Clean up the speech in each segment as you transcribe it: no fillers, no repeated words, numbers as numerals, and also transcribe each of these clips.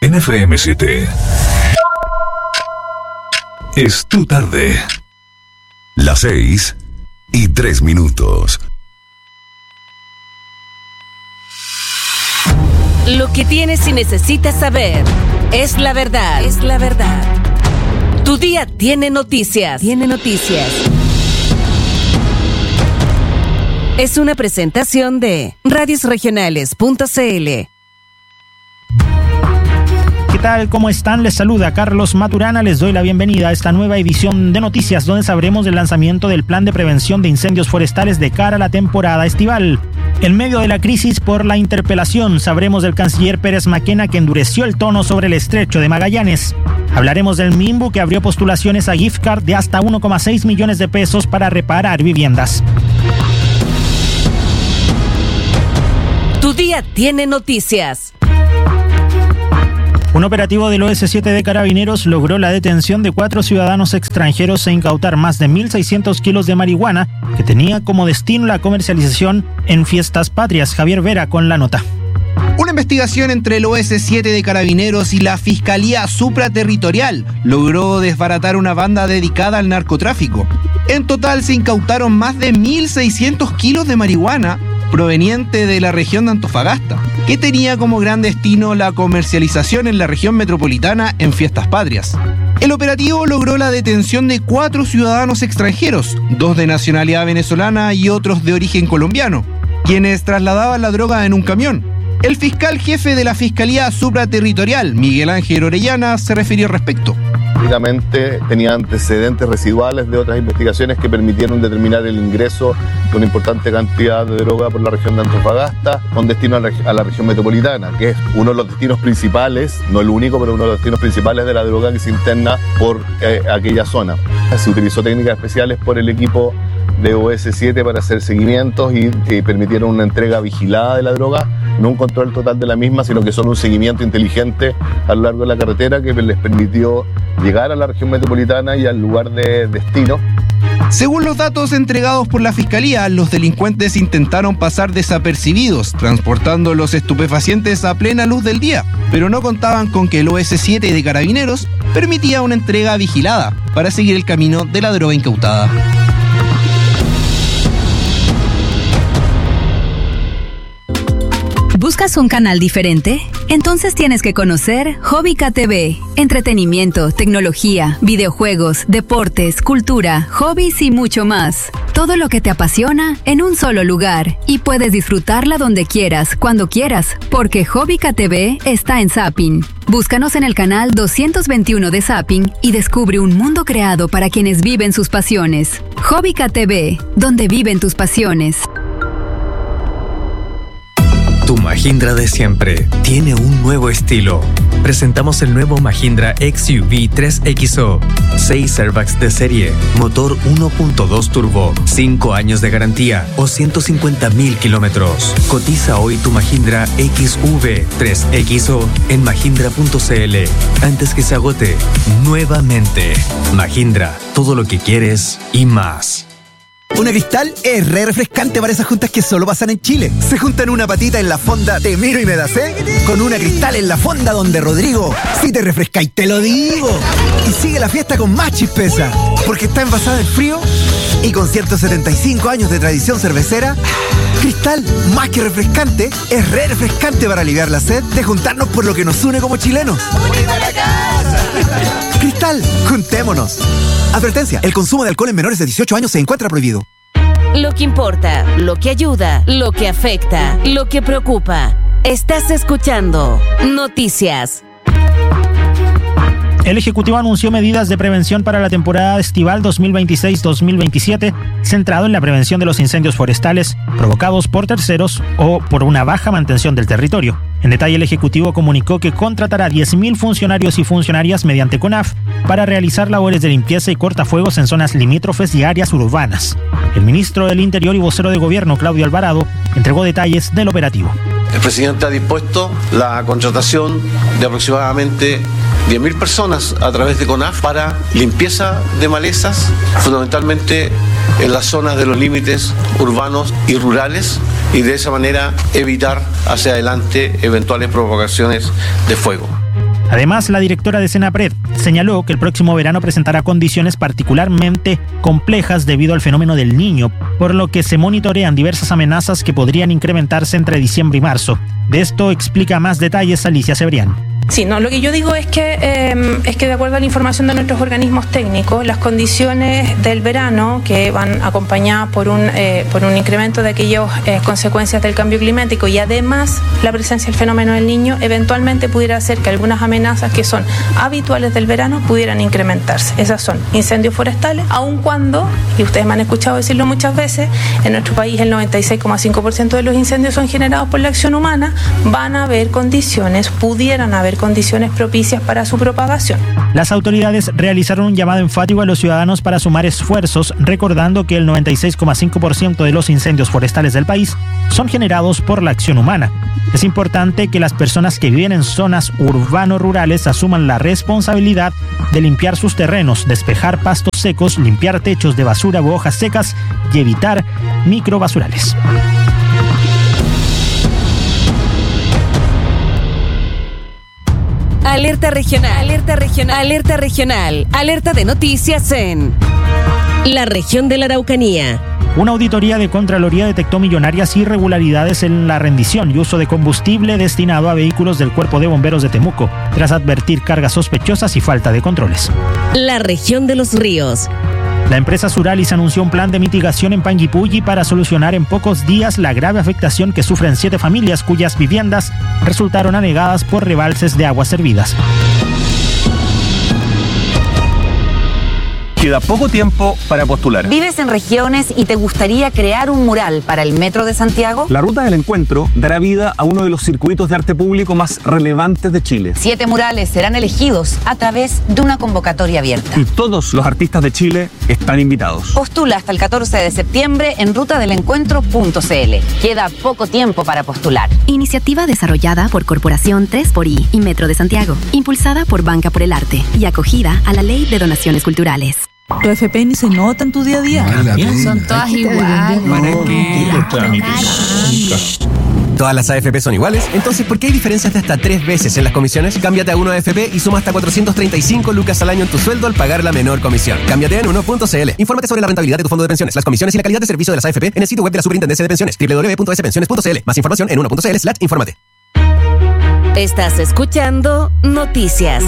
en FM7. Es tu tarde. Las 6:03. Lo que tienes y necesitas saber es la verdad. Es la verdad. Tu día tiene noticias. Tiene noticias. Es una presentación de radiosregionales.cl. ¿Qué tal? ¿Cómo están? Les saluda Carlos Maturana. Les doy la bienvenida a esta nueva edición de noticias, donde sabremos del lanzamiento del plan de prevención de incendios forestales de cara a la temporada estival. En medio de la crisis por la interpelación, sabremos del canciller Pérez Maquena, que endureció el tono sobre el estrecho de Magallanes. Hablaremos del MIMBU, que abrió postulaciones a gift card de hasta 1,6 millones de pesos para reparar viviendas. Tu día tiene noticias. Un operativo del OS7 de Carabineros logró la detención de 4 ciudadanos extranjeros e incautar más de 1.600 kilos de marihuana que tenía como destino la comercialización en fiestas patrias. Javier Vera con la nota. Una investigación entre el OS7 de Carabineros y la Fiscalía Supraterritorial logró desbaratar una banda dedicada al narcotráfico. En total se incautaron más de 1.600 kilos de marihuana proveniente de la región de Antofagasta, que tenía como gran destino la comercialización en la región metropolitana en fiestas patrias. El operativo logró la detención de 4 ciudadanos extranjeros, 2 de nacionalidad venezolana y otros de origen colombiano, quienes trasladaban la droga en un camión. El fiscal jefe de la Fiscalía Supraterritorial, Miguel Ángel Orellana, se refirió al respecto. Prácticamente tenía antecedentes residuales de otras investigaciones que permitieron determinar el ingreso de una importante cantidad de droga por la región de Antofagasta con destino a la región metropolitana, que es uno de los destinos principales, no el único, pero uno de los destinos principales de la droga que se interna por aquella zona. Se utilizó técnicas especiales por el equipo de OS7 para hacer seguimientos y permitieron una entrega vigilada de la droga, no un control total de la misma, sino que solo un seguimiento inteligente a lo largo de la carretera que les permitió llegar a la región metropolitana y al lugar de destino. Según los datos entregados por la Fiscalía, los delincuentes intentaron pasar desapercibidos, transportando los estupefacientes a plena luz del día, pero no contaban con que el OS7 de Carabineros permitía una entrega vigilada para seguir el camino de la droga incautada. ¿Buscas un canal diferente? Entonces tienes que conocer Hobbica TV. Entretenimiento, tecnología, videojuegos, deportes, cultura, hobbies y mucho más. Todo lo que te apasiona en un solo lugar. Y puedes disfrutarla donde quieras, cuando quieras, porque Hobbica TV está en Zapping. Búscanos en el canal 221 de Zapping y descubre un mundo creado para quienes viven sus pasiones. Hobbica TV, donde viven tus pasiones. Tu Mahindra de siempre tiene un nuevo estilo. Presentamos el nuevo Mahindra XUV 3XO. 6 airbags de serie, motor 1.2 turbo, 5 años de garantía o 150,000 kilómetros. Cotiza hoy tu Mahindra XUV 3XO en mahindra.cl antes que se agote nuevamente. Mahindra, todo lo que quieres y más. Una Cristal es re refrescante para esas juntas que solo pasan en Chile. Se juntan una patita en la fonda Te Miro y Me Da Sed con una Cristal en la fonda donde Rodrigo, si te refrescáis te lo digo. Y sigue la fiesta con más chispeza, porque está envasada en frío y con 175 años de tradición cervecera. Cristal, más que refrescante, es re refrescante para aliviar la sed de juntarnos por lo que nos une como chilenos. ¡Unida la casa! Cristal, juntémonos. Advertencia, el consumo de alcohol en menores de 18 años se encuentra prohibido. Lo que importa, lo que ayuda, lo que afecta, lo que preocupa. Estás escuchando Noticias. El Ejecutivo anunció medidas de prevención para la temporada estival 2026-2027, centrado en la prevención de los incendios forestales provocados por terceros o por una baja mantención del territorio. En detalle, el Ejecutivo comunicó que contratará 10.000 funcionarios y funcionarias mediante CONAF para realizar labores de limpieza y cortafuegos en zonas limítrofes y áreas urbanas. El ministro del Interior y vocero de Gobierno, Claudio Alvarado, entregó detalles del operativo. El presidente ha dispuesto la contratación de aproximadamente 10.000 personas a través de CONAF para limpieza de malezas, fundamentalmente en las zonas de los límites urbanos y rurales, y de esa manera evitar hacia adelante eventuales provocaciones de fuego. Además, la directora de Senapred señaló que el próximo verano presentará condiciones particularmente complejas debido al fenómeno del Niño, por lo que se monitorean diversas amenazas que podrían incrementarse entre diciembre y marzo. De esto explica más detalles Alicia Cebrián. Sí, no, lo que yo digo es que de acuerdo a la información de nuestros organismos técnicos, las condiciones del verano, que van acompañadas por un incremento de aquellas consecuencias del cambio climático y además la presencia del fenómeno del Niño, eventualmente pudiera hacer que algunas amenazas que son habituales del verano pudieran incrementarse. Esas son incendios forestales, aun cuando, y ustedes me han escuchado decirlo muchas veces, en nuestro país el 96,5% de los incendios son generados por la acción humana, pudieran haber condiciones propicias para su propagación. Las autoridades realizaron un llamado enfático a los ciudadanos para sumar esfuerzos, recordando que el 96,5% de los incendios forestales del país son generados por la acción humana. Es importante que las personas que viven en zonas urbano-rurales asuman la responsabilidad de limpiar sus terrenos, despejar pastos secos, limpiar techos de basura u hojas secas y evitar microbasurales. Alerta regional, alerta regional, alerta regional, alerta de noticias en la región de la Araucanía. Una auditoría de Contraloría detectó millonarias irregularidades en la rendición y uso de combustible destinado a vehículos del Cuerpo de Bomberos de Temuco, tras advertir cargas sospechosas y falta de controles. La región de los ríos. La empresa Suralis anunció un plan de mitigación en Panguipulli para solucionar en pocos días la grave afectación que sufren 7 familias cuyas viviendas resultaron anegadas por rebalses de aguas servidas. Queda poco tiempo para postular. ¿Vives en regiones y te gustaría crear un mural para el Metro de Santiago? La Ruta del Encuentro dará vida a uno de los circuitos de arte público más relevantes de Chile. 7 murales serán elegidos a través de una convocatoria abierta. Y todos los artistas de Chile están invitados. Postula hasta el 14 de septiembre en rutadelencuentro.cl. Queda poco tiempo para postular. Iniciativa desarrollada por Corporación 3xI y Metro de Santiago, impulsada por Banca por el Arte y acogida a la Ley de Donaciones Culturales. Tu FP ni se nota en tu día a día. Son todas iguales. ¿Para qué? ¿Todas las AFP son iguales? Entonces, ¿por qué hay diferencias de hasta 3 veces en las comisiones? Cámbiate a 1AFP y suma hasta 435 lucas al año en tu sueldo al pagar la menor comisión. Cámbiate en 1.cl. Infórmate sobre la rentabilidad de tu fondo de pensiones, las comisiones y la calidad de servicio de las AFP en el sitio web de la Superintendencia de Pensiones, www.spensiones.cl. Más información en 1.cl/infórmate. Estás escuchando Noticias.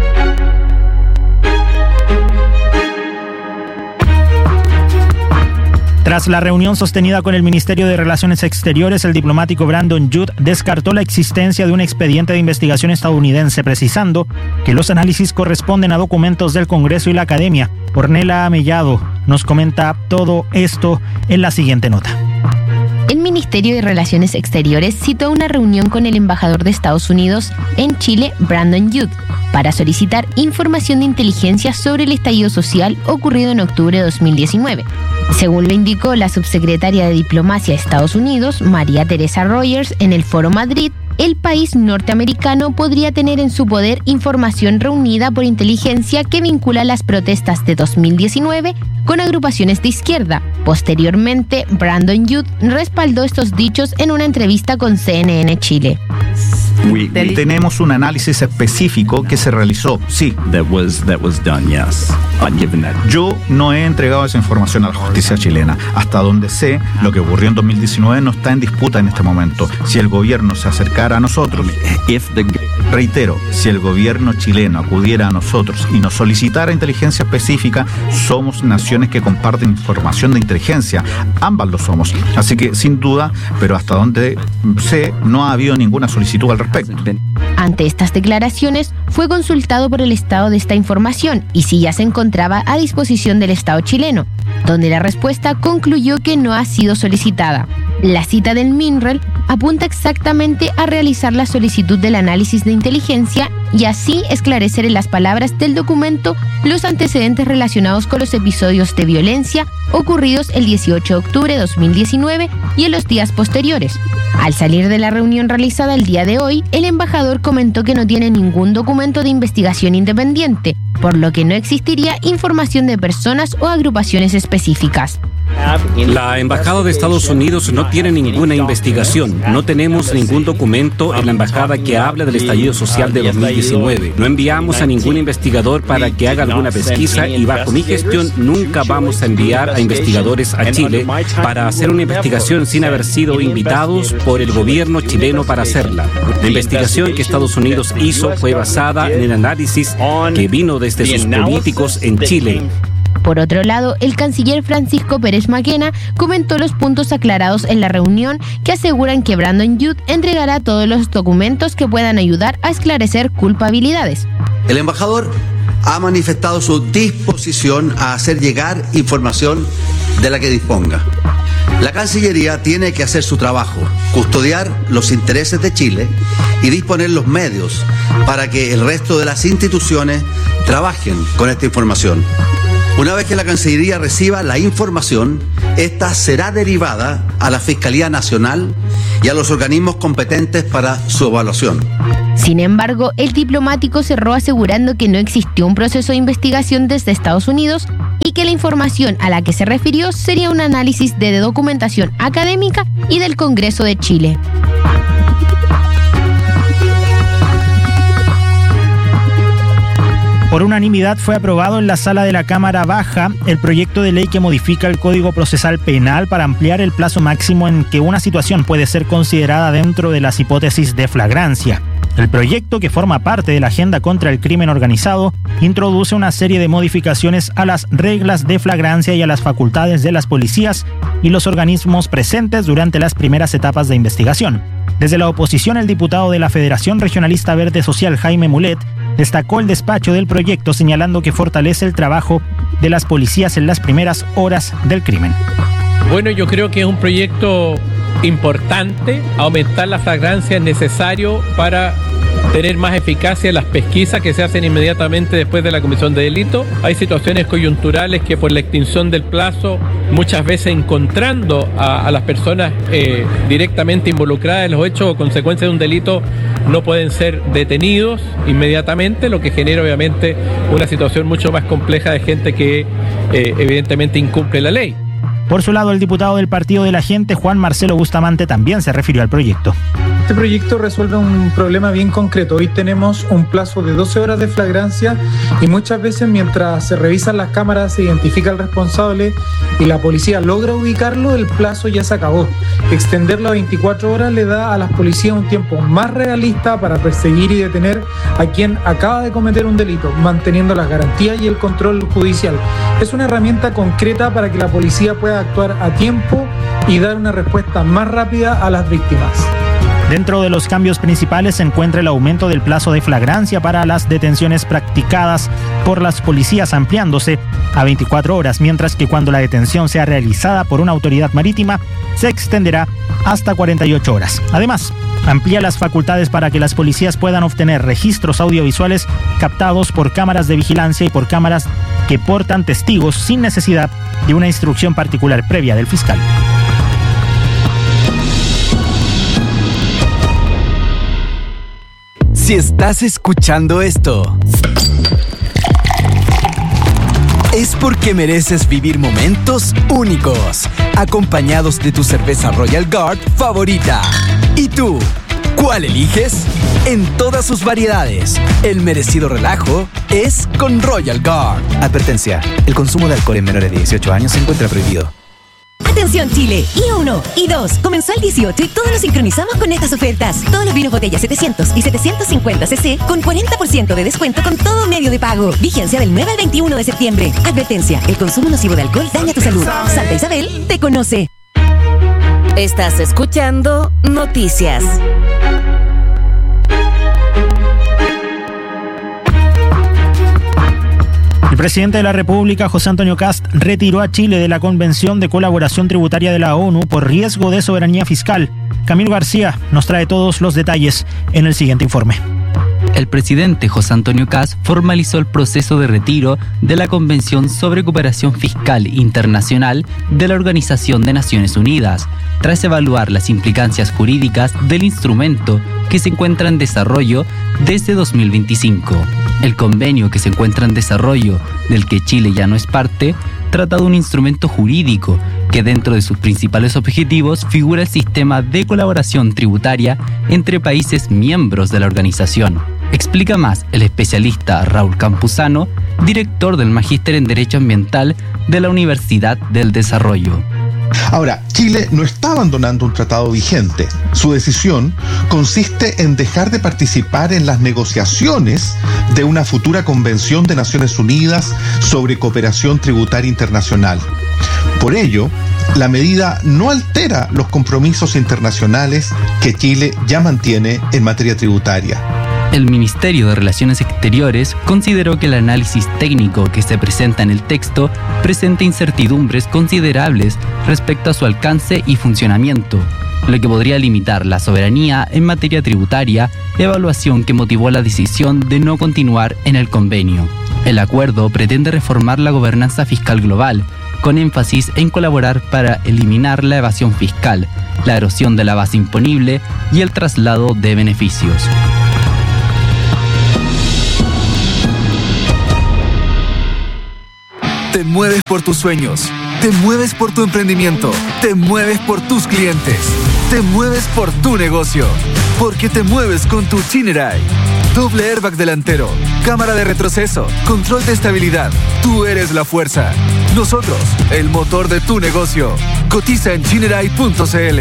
Tras la reunión sostenida con el Ministerio de Relaciones Exteriores, el diplomático Brandon Judd descartó la existencia de un expediente de investigación estadounidense, precisando que los análisis corresponden a documentos del Congreso y la Academia. Ornella Mellado nos comenta todo esto en la siguiente nota. El Ministerio de Relaciones Exteriores citó una reunión con el embajador de Estados Unidos en Chile, Brandon Judd, para solicitar información de inteligencia sobre el estallido social ocurrido en octubre de 2019. Según lo indicó la subsecretaria de Diplomacia de Estados Unidos, María Teresa Rogers, en el Foro Madrid, el país norteamericano podría tener en su poder información reunida por inteligencia que vincula las protestas de 2019 con agrupaciones de izquierda. Posteriormente, Brandon Judd respaldó estos dichos en una entrevista con CNN Chile. Tenemos un análisis específico que se realizó. Sí. That was done, yes. Yo no he entregado esa información a la justicia chilena. Hasta donde sé, lo que ocurrió en 2019 no está en disputa en este momento. Si el gobierno se acercara a nosotros, reitero, si el gobierno chileno acudiera a nosotros y nos solicitara inteligencia específica, somos naciones que comparten información de inteligencia. Ambas lo somos. Así que, sin duda, pero hasta donde sé, no ha habido ninguna solicitud al respecto. Ante estas declaraciones, fue consultado por el estado de esta información y si ya se encontraba a disposición del Estado chileno, donde la respuesta concluyó que no ha sido solicitada. La cita del MINREL apunta exactamente a realizar la solicitud del análisis de inteligencia y así esclarecer en las palabras del documento los antecedentes relacionados con los episodios de violencia ocurridos el 18 de octubre de 2019 y en los días posteriores. Al salir de la reunión realizada el día de hoy, el embajador comentó que no tiene ningún documento de investigación independiente, por lo que no existiría información de personas o agrupaciones específicas. La Embajada de Estados Unidos no tiene ninguna investigación. No tenemos ningún documento en la Embajada que habla del estallido social de 2019. No enviamos a ningún investigador para que haga alguna pesquisa y bajo mi gestión nunca vamos a enviar a investigadores a Chile para hacer una investigación sin haber sido invitados por el gobierno chileno para hacerla. La investigación que Estados Unidos hizo fue basada en el análisis que vino desde sus políticos en Chile. Por otro lado, el canciller Francisco Pérez Maquena comentó los puntos aclarados en la reunión que aseguran que Brandon Youth entregará todos los documentos que puedan ayudar a esclarecer culpabilidades. El embajador ha manifestado su disposición a hacer llegar información de la que disponga. La Cancillería tiene que hacer su trabajo, custodiar los intereses de Chile y disponer los medios para que el resto de las instituciones trabajen con esta información. Una vez que la Cancillería reciba la información, esta será derivada a la Fiscalía Nacional y a los organismos competentes para su evaluación. Sin embargo, el diplomático cerró asegurando que no existió un proceso de investigación desde Estados Unidos y que la información a la que se refirió sería un análisis de documentación académica y del Congreso de Chile. Por unanimidad fue aprobado en la sala de la Cámara Baja el proyecto de ley que modifica el Código Procesal Penal para ampliar el plazo máximo en que una situación puede ser considerada dentro de las hipótesis de flagrancia. El proyecto, que forma parte de la Agenda contra el Crimen Organizado, introduce una serie de modificaciones a las reglas de flagrancia y a las facultades de las policías y los organismos presentes durante las primeras etapas de investigación. Desde la oposición, el diputado de la Federación Regionalista Verde Social, Jaime Mulet, destacó el despacho del proyecto, señalando que fortalece el trabajo de las policías en las primeras horas del crimen. Bueno, yo creo que es un proyecto importante. Aumentar la flagrancia es necesario para tener más eficacia en las pesquisas que se hacen inmediatamente después de la comisión de delito. Hay situaciones coyunturales que por la extinción del plazo, muchas veces encontrando a las personas directamente involucradas en los hechos o consecuencias de un delito, no pueden ser detenidos inmediatamente, lo que genera obviamente una situación mucho más compleja de gente que evidentemente incumple la ley. Por su lado, el diputado del Partido de la Gente, Juan Marcelo Bustamante, también se refirió al proyecto. Este proyecto resuelve un problema bien concreto. Hoy tenemos un plazo de 12 horas de flagrancia y muchas veces mientras se revisan las cámaras, se identifica al responsable y la policía logra ubicarlo, el plazo ya se acabó. Extenderlo a 24 horas le da a las policías un tiempo más realista para perseguir y detener a quien acaba de cometer un delito, manteniendo las garantías y el control judicial. Es una herramienta concreta para que la policía pueda actuar a tiempo y dar una respuesta más rápida a las víctimas. Dentro de los cambios principales se encuentra el aumento del plazo de flagrancia para las detenciones practicadas por las policías, ampliándose a 24 horas, mientras que cuando la detención sea realizada por una autoridad marítima se extenderá hasta 48 horas. Además, amplía las facultades para que las policías puedan obtener registros audiovisuales captados por cámaras de vigilancia y por cámaras que portan testigos sin necesidad de una instrucción particular previa del fiscal. Si estás escuchando esto, es porque mereces vivir momentos únicos, acompañados de tu cerveza Royal Guard favorita. ¿Y tú? ¿Cuál eliges? En todas sus variedades, el merecido relajo es con Royal Guard. Advertencia, el consumo de alcohol en menores de 18 años se encuentra prohibido. Atención Chile, I1, I2, comenzó el 18 y todos nos sincronizamos con estas ofertas. Todos los vinos botella 700 y 750 cc con 40% de descuento con todo medio de pago. Vigencia del 9 al 21 de septiembre. Advertencia, el consumo nocivo de alcohol daña tu salud. Santa Isabel te conoce. Estás escuchando Noticias. El presidente de la República, José Antonio Kast, retiró a Chile de la Convención de Colaboración Tributaria de la ONU por riesgo de soberanía fiscal. Camilo García nos trae todos los detalles en el siguiente informe. El presidente José Antonio Kast formalizó el proceso de retiro de la Convención sobre Cooperación Fiscal Internacional de la Organización de Naciones Unidas, tras evaluar las implicancias jurídicas del instrumento que se encuentra en desarrollo desde 2025. El convenio que se encuentra en desarrollo, del que Chile ya no es parte, trata de un instrumento jurídico que dentro de sus principales objetivos figura el sistema de colaboración tributaria entre países miembros de la organización. Explica más el especialista Raúl Campuzano, director del Magíster en Derecho Ambiental de la Universidad del Desarrollo. Ahora, Chile no está abandonando un tratado vigente. Su decisión consiste en dejar de participar en las negociaciones de una futura Convención de Naciones Unidas sobre Cooperación Tributaria Internacional. Por ello, la medida no altera los compromisos internacionales que Chile ya mantiene en materia tributaria. El Ministerio de Relaciones Exteriores consideró que el análisis técnico que se presenta en el texto presenta incertidumbres considerables respecto a su alcance y funcionamiento, lo que podría limitar la soberanía en materia tributaria, evaluación que motivó la decisión de no continuar en el convenio. El acuerdo pretende reformar la gobernanza fiscal global, con énfasis en colaborar para eliminar la evasión fiscal, la erosión de la base imponible y el traslado de beneficios. Te mueves por tus sueños, te mueves por tu emprendimiento, te mueves por tus clientes, te mueves por tu negocio, porque te mueves con tu Chinerai. Doble airbag delantero, cámara de retroceso, control de estabilidad. Tú eres la fuerza. Nosotros, el motor de tu negocio. Cotiza en chinerai.cl.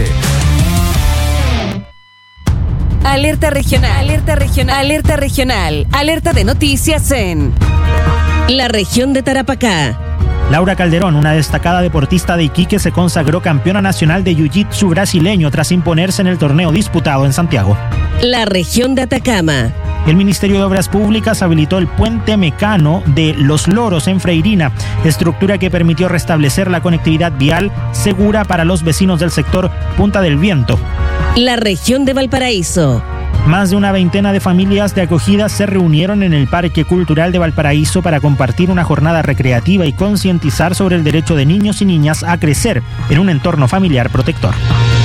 Alerta regional, alerta regional, alerta regional, alerta de noticias en la región de Tarapacá. Laura Calderón, una destacada deportista de Iquique, se consagró campeona nacional de Jiu-Jitsu brasileño tras imponerse en el torneo disputado en Santiago. La región de Atacama. El Ministerio de Obras Públicas habilitó el puente mecano de Los Loros en Freirina, estructura que permitió restablecer la conectividad vial segura para los vecinos del sector Punta del Viento. La región de Valparaíso. Más de una veintena de familias de acogida se reunieron en el Parque Cultural de Valparaíso para compartir una jornada recreativa y concientizar sobre el derecho de niños y niñas a crecer en un entorno familiar protector.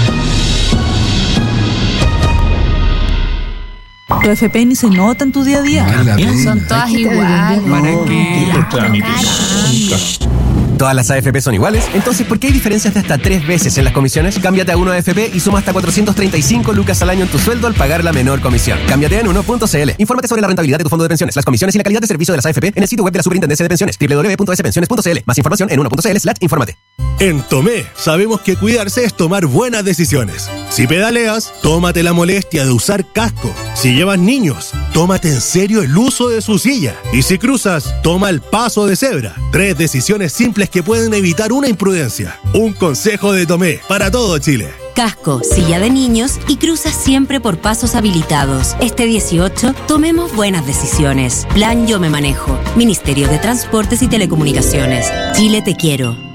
Tu FP ni se nota en tu día a día. Son todas iguales. ¿Para qué? ¿Todas las AFP son iguales? Entonces, ¿por qué hay diferencias de hasta 3 veces en las comisiones? Cámbiate a 1AFP y suma hasta 435 lucas al año en tu sueldo al pagar la menor comisión. Cámbiate en 1.cl. Infórmate sobre la rentabilidad de tu fondo de pensiones, las comisiones y la calidad de servicio de las AFP en el sitio web de la Superintendencia de Pensiones, www.spensiones.cl. Más información en 1.cl/infórmate. En Tomé, sabemos que cuidarse es tomar buenas decisiones. Si pedaleas, tómate la molestia de usar casco. Si llevas niños, tómate en serio el uso de su silla. Y si cruzas, toma el paso de cebra. 3 decisiones simples que pueden evitar una imprudencia. Un consejo de Tomé para todo Chile. Casco, silla de niños y cruza siempre por pasos habilitados. Este 18, tomemos buenas decisiones. Plan Yo Me Manejo. Ministerio de Transportes y Telecomunicaciones. Chile te quiero.